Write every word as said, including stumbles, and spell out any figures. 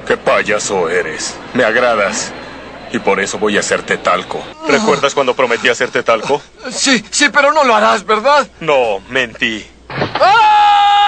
Qué payaso eres. Me agradas. Y por eso voy a hacerte talco. ¿Recuerdas cuando prometí hacerte talco? Sí, sí, pero no lo harás, ¿verdad? No, mentí. ¡Ah!